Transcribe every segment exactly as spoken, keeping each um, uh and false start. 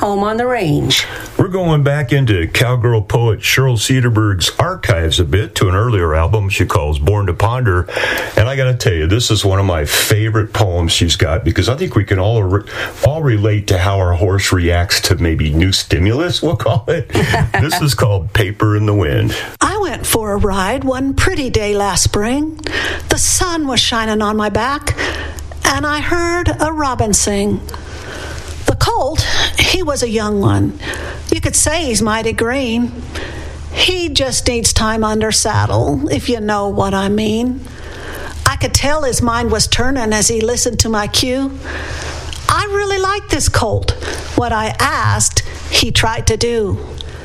home on the range. We're going back into cowgirl poet Cheryl Cederberg's archives a bit to an earlier album she calls Born to Ponder. And I got to tell you, this is one of my favorite poems she's got, because I think we can all re- all relate to how our horse reacts to maybe new stimulus, we'll call it. This is called Paper in the Wind. I went for a ride one pretty day last spring. The sun was shining on my back, and I heard a robin sing. The colt, he was a young one. You could say he's mighty green. He just needs time under saddle, if you know what I mean. I could tell his mind was turning as he listened to my cue. I really liked this colt. What I asked, he tried to do.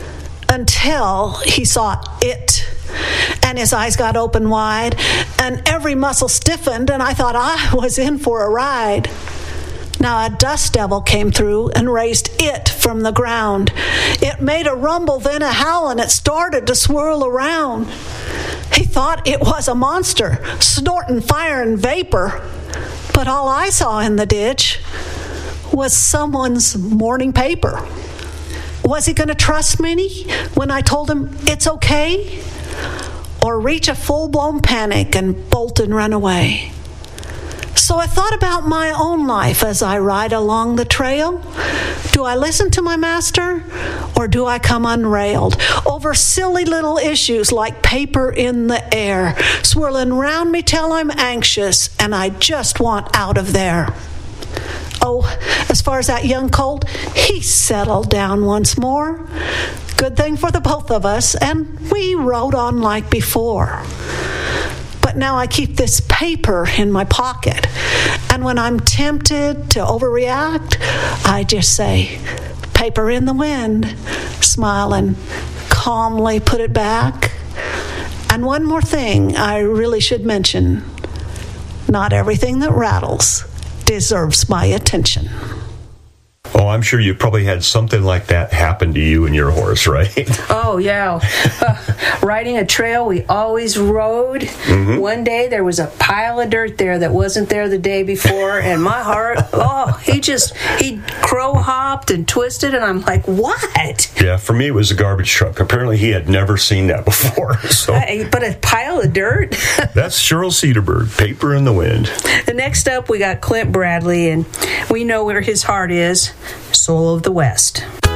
Until he saw it. And his eyes got open wide, and every muscle stiffened, and I thought I was in for a ride. Now a dust devil came through and raised it from the ground. It made a rumble, then a howl, and it started to swirl around. He thought it was a monster, snorting fire and vapor. But all I saw in the ditch was someone's morning paper. Was he going to trust me when I told him it's okay? Or reach a full-blown panic and bolt and run away? So I thought about my own life as I ride along the trail. Do I listen to my master, or do I come unrailed over silly little issues like paper in the air, swirling round me till I'm anxious and I just want out of there? Oh, as far as that young colt, he settled down once more. Good thing for the both of us, and we rode on like before. But now I keep this paper in my pocket, and when I'm tempted to overreact, I just say, paper in the wind, smile and calmly put it back. And one more thing I really should mention. Not everything that rattles deserves my attention. Oh, I'm sure you probably had something like that happen to you and your horse, right? Oh, yeah. Uh, riding a trail we always rode. Mm-hmm. One day there was a pile of dirt there that wasn't there the day before, and my heart, oh, he just, he crow hopped and twisted, and I'm like, what? Yeah, for me it was a garbage truck. Apparently he had never seen that before. So. Uh, but a pile of dirt? That's Cheryl Cederberg, Paper in the Wind. The next up we got Clint Bradley, and we know where his heart is. Soul of the West.